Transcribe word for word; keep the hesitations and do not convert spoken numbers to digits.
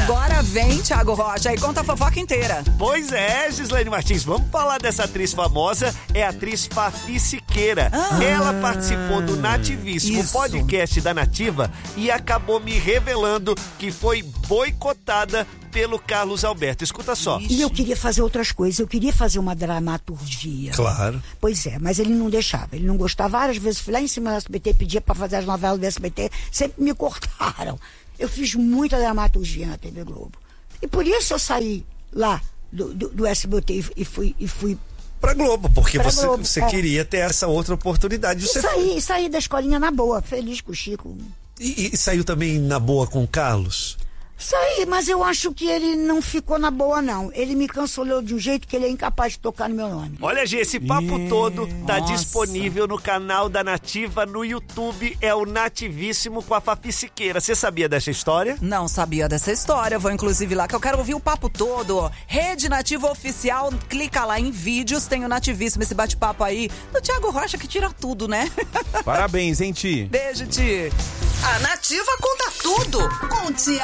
Agora vem, Thiago Rocha, e conta a fofoca inteira. Pois é, Gislaine Martins, vamos falar dessa atriz famosa, é a atriz Fafi Siqueira. Ah, Ela participou do Nativíssimo, isso. podcast da Nativa, e acabou me revelando que foi boicotada pelo Carlos Alberto. Escuta só. E eu queria fazer outras coisas, eu queria fazer uma dramaturgia. Claro. Pois é, mas ele não deixava, ele não gostava. Várias vezes fui lá em cima do S B T, pedia pra fazer as novelas do S B T, sempre me cortaram. Eu fiz muita dramaturgia na T V Globo. E por isso eu saí lá do, do, do S B T e fui, e fui pra Globo, porque pra você, Globo, você é. queria ter essa outra oportunidade. Você E saí, saí da escolinha na boa, feliz com o Chico. E, e saiu também na boa com o Carlos? Saí, mas eu acho que ele não ficou na boa, não. Ele me cancelou de um jeito que ele é incapaz de tocar no meu nome. Olha, Gê, esse papo Ih, todo tá nossa. disponível no canal da Nativa no YouTube. É o Nativíssimo com a Fafi Siqueira. Você sabia dessa história? Não sabia dessa história, vou inclusive lá que eu quero ouvir o papo todo. Rede Nativa Oficial, clica lá em vídeos, tem o Nativíssimo, esse bate-papo aí do Thiago Rocha que tira tudo, né? Parabéns, hein, Ti? Beijo, Ti. A Nativa conta tudo com o Thiago.